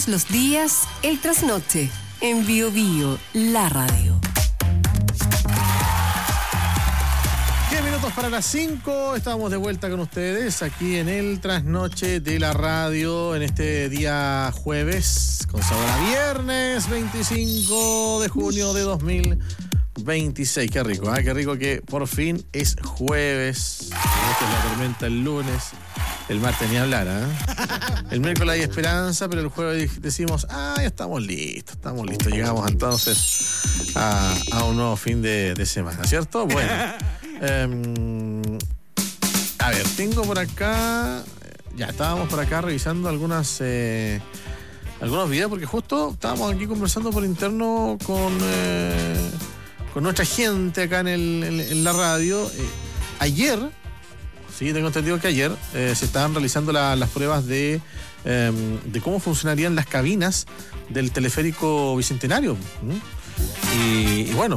Todos los días, el trasnoche, en Bio Bio, la radio. 10 minutos para las 5, estamos de vuelta con ustedes aquí en el trasnoche de la radio en este día jueves, con sabor a viernes 25 de junio de 2026. Qué rico, ¿eh? Qué rico que por fin es jueves. Esta es la tormenta el lunes. El martes ni hablar, ¿eh? El miércoles hay esperanza, pero el jueves decimos, ya estamos listos. Llegamos entonces a un nuevo fin de semana, ¿cierto? Bueno, a ver, tengo por acá, ya estábamos por acá revisando algunos videos, porque justo estábamos aquí conversando por interno con nuestra gente acá en la radio. Ayer, sí, tengo entendido que ayer se estaban realizando las pruebas de cómo funcionarían las cabinas del teleférico Bicentenario. Y bueno,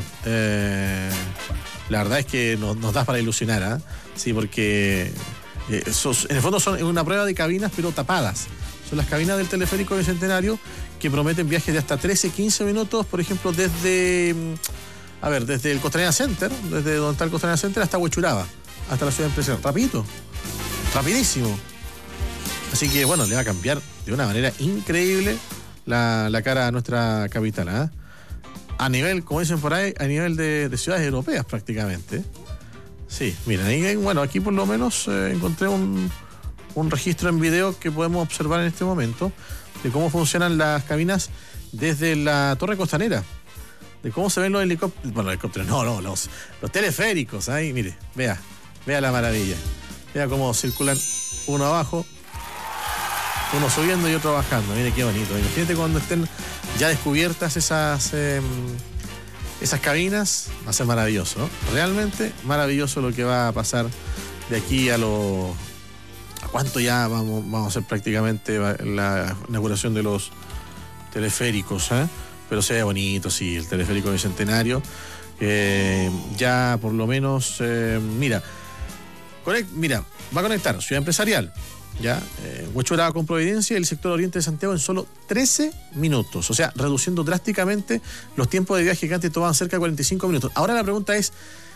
la verdad es que nos da para ilusionar, ¿eh? Sí, porque en el fondo son una prueba de cabinas, pero tapadas. Son las cabinas del teleférico Bicentenario que prometen viajes de hasta 13-15 minutos, por ejemplo, desde el Costanera Center, desde donde está el Costanera Center hasta Huechuraba, hasta la ciudad de Empresarial. Rapidísimo. Así que bueno, le va a cambiar de una manera increíble la cara a nuestra capital, ¿eh? A nivel, como dicen por ahí, a nivel de ciudades europeas prácticamente. Sí, mira, bueno, aquí por lo menos encontré un registro en video que podemos observar en este momento de cómo funcionan las cabinas desde la Torre Costanera, de cómo se ven los helicópteros, bueno, los teleféricos, ahí, mire, vea la maravilla, vea cómo circulan uno abajo, uno subiendo y otro bajando. Mire qué bonito. Imagínate cuando estén ya descubiertas esas cabinas, va a ser maravilloso, ¿no? Realmente maravilloso lo que va a pasar de aquí a cuánto ya vamos a hacer prácticamente la inauguración de los teleféricos, ¿eh? Pero se ve bonito, sí, el teleférico Bicentenario. Ya por lo menos, mira, va a conectar Ciudad Empresarial, ya, Huechuraba con Providencia y el sector oriente de Santiago en solo 13 minutos. O sea, reduciendo drásticamente los tiempos de viaje que antes tomaban cerca de 45 minutos. Ahora la pregunta es,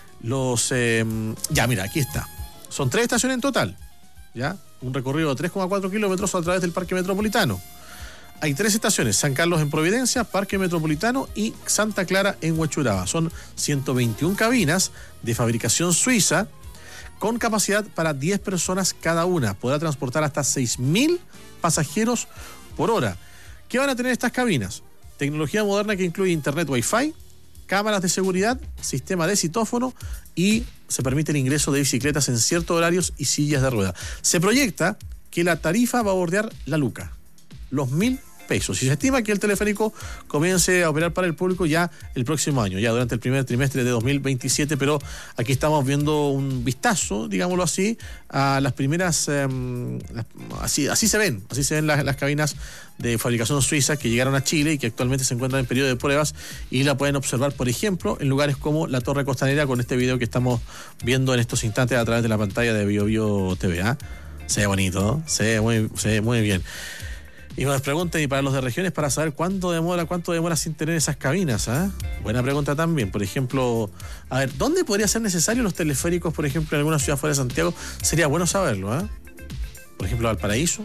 mira, aquí está. Son 3 estaciones en total, ya, un recorrido de 3,4 kilómetros a través del Parque Metropolitano. Hay 3 estaciones: San Carlos en Providencia, Parque Metropolitano y Santa Clara en Huechuraba. Son 121 cabinas de fabricación suiza con capacidad para 10 personas cada una. Podrá transportar hasta 6.000 pasajeros por hora. ¿Qué van a tener estas cabinas? Tecnología moderna que incluye internet Wi-Fi, cámaras de seguridad, sistema de citófono y se permite el ingreso de bicicletas en ciertos horarios y sillas de rueda. Se proyecta que la tarifa va a bordear la luca, los 1.000 pesos. Y se estima que el teleférico comience a operar para el público ya el próximo año, ya durante el primer trimestre de 2027, pero aquí estamos viendo un vistazo, digámoslo así, a las primeras, así se ven las cabinas de fabricación suiza que llegaron a Chile y que actualmente se encuentran en periodo de pruebas y la pueden observar, por ejemplo, en lugares como la Torre Costanera, con este video que estamos viendo en estos instantes a través de la pantalla de Bio Bio TV, ¿eh? Se ve bonito, ¿no? Se ve muy bien. Y nos preguntan, y para los de regiones, para saber cuánto demora sin tener esas cabinas, ¿eh? Buena pregunta también. Por ejemplo, a ver, ¿dónde podría ser necesario los teleféricos, por ejemplo, en alguna ciudad fuera de Santiago? Sería bueno saberlo, ¿eh? Por ejemplo, Valparaíso.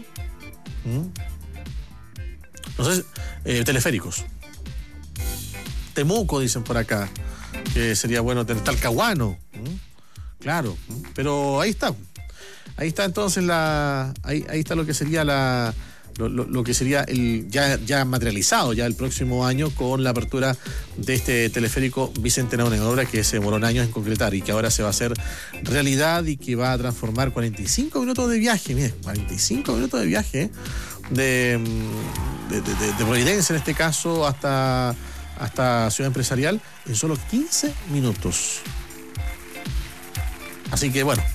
No sé, teleféricos. Temuco, dicen por acá, que sería bueno tener. Talcahuano. Claro, pero ahí está. Ahí está entonces ahí está lo que sería lo que sería ya materializado ya el próximo año con la apertura de este teleférico Bicentenario, una obra que se demoró años en concretar y que ahora se va a hacer realidad y que va a transformar 45 minutos de viaje, mire, 45 minutos de viaje de Providencia en este caso hasta Ciudad Empresarial en solo 15 minutos. Así que bueno,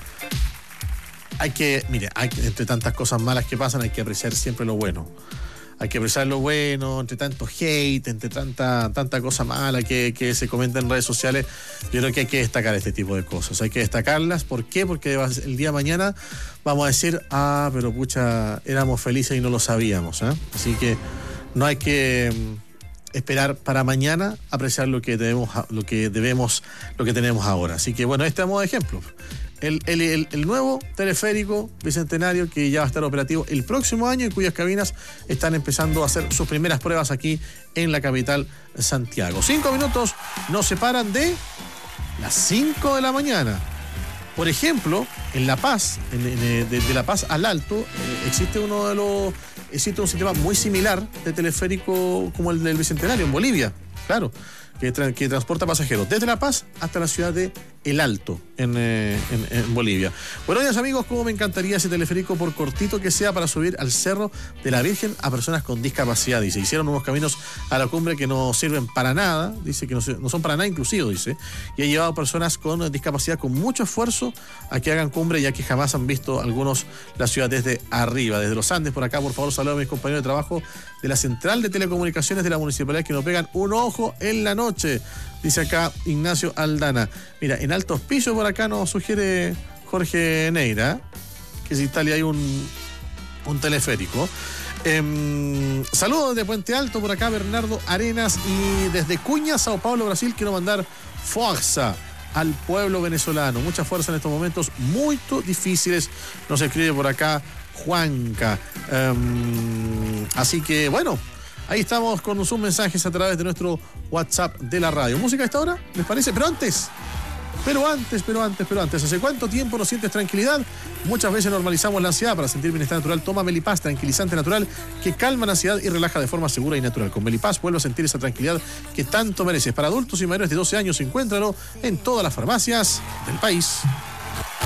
entre tantas cosas malas que pasan, hay que apreciar siempre lo bueno. Hay que apreciar lo bueno, entre tanto hate, entre tanta cosa mala que se comenta en redes sociales. Yo creo que hay que destacar este tipo de cosas. Hay que destacarlas. ¿Por qué? Porque el día de mañana vamos a decir, pero pucha, éramos felices y no lo sabíamos, ¿eh? Así que no hay que esperar para mañana apreciar lo que tenemos ahora. Así que bueno, este es modo de ejemplo. El nuevo teleférico bicentenario que ya va a estar operativo el próximo año y cuyas cabinas están empezando a hacer sus primeras pruebas aquí en la capital Santiago. 5 minutos nos separan de las 5 de la mañana. Por ejemplo, en La Paz, de La Paz al Alto, existe un sistema muy similar de teleférico como el del Bicentenario en Bolivia, claro, que transporta pasajeros desde La Paz hasta la ciudad de El Alto, en Bolivia. Buenos días, amigos, cómo me encantaría ese teleférico, por cortito que sea, para subir al Cerro de la Virgen a personas con discapacidad. Dice, hicieron unos caminos a la cumbre que no sirven para nada, dice que no son para nada inclusivos, dice, y ha llevado a personas con discapacidad con mucho esfuerzo a que hagan cumbre, ya que jamás han visto algunos la ciudad desde arriba, desde los Andes. Por acá, por favor, saludo a mis compañeros de trabajo de la Central de Telecomunicaciones de la Municipalidad, que nos pegan un ojo en la noche, dice acá Ignacio Aldana. Mira, en Alto Hospicio por acá nos sugiere Jorge Neira que si tal y hay un teleférico. Saludos desde Puente Alto por acá Bernardo Arenas, y desde Cuña, Sao Paulo, Brasil, quiero mandar fuerza al pueblo venezolano, mucha fuerza en estos momentos muy difíciles, nos escribe por acá Juanca. Así que bueno, ahí estamos con sus mensajes a través de nuestro WhatsApp de la radio. ¿Música a esta hora? ¿Les parece? Pero antes, ¿hace cuánto tiempo no sientes tranquilidad? Muchas veces normalizamos la ansiedad. Para sentir bienestar natural, toma Melipaz, tranquilizante natural que calma la ansiedad y relaja de forma segura y natural. Con Melipaz vuelve a sentir esa tranquilidad que tanto mereces. Para adultos y mayores de 12 años, encuéntralo en todas las farmacias del país.